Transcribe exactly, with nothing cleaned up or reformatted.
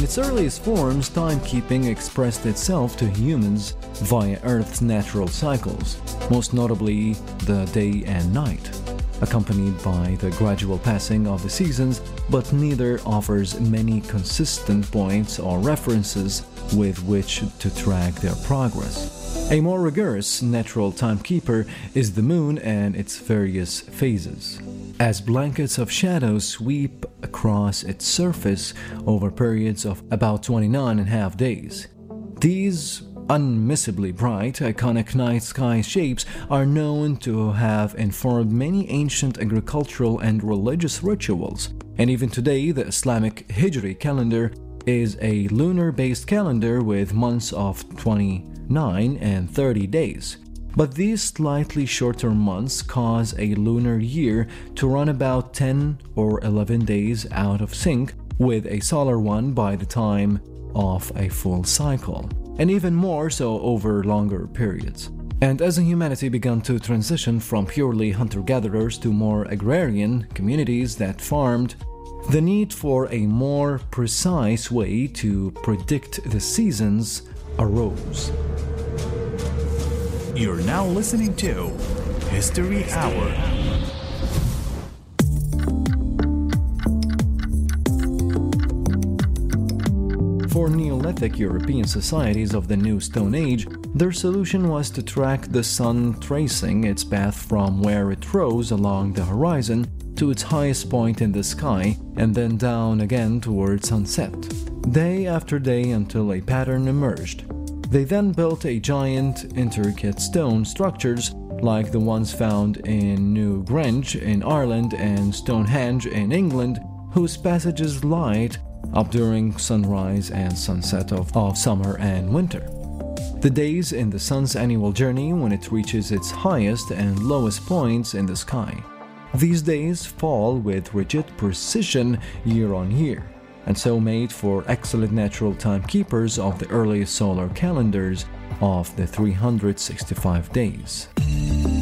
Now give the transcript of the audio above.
its earliest forms, timekeeping expressed itself to humans via Earth's natural cycles, most notably the day and night, accompanied by the gradual passing of the seasons, but neither offers many consistent points or references with which to track their progress. A more rigorous natural timekeeper is the moon and its various phases, as blankets of shadow sweep across its surface over periods of about twenty-nine and a half days. These unmissably bright, iconic night sky shapes are known to have informed many ancient agricultural and religious rituals, and even today the Islamic Hijri calendar is a lunar-based calendar with months of twenty-nine and thirty days. But these slightly shorter months cause a lunar year to run about ten or eleven days out of sync with a solar one by the time of a full cycle, and even more so over longer periods. And as humanity began to transition from purely hunter-gatherers to more agrarian communities that farmed, the need for a more precise way to predict the seasons arose. You're now listening to History Hour. For Neolithic European societies of the New Stone Age, their solution was to track the sun, tracing its path from where it rose along the horizon to its highest point in the sky and then down again towards sunset, day after day until a pattern emerged. They then built a giant, intricate stone structures like the ones found in New Grange in Ireland and Stonehenge in England, whose passages light up during sunrise and sunset of, of summer and winter. The days in the sun's annual journey when it reaches its highest and lowest points in the sky. These days fall with rigid precision year on year, and so made for excellent natural timekeepers of the early solar calendars of the three hundred sixty-five days.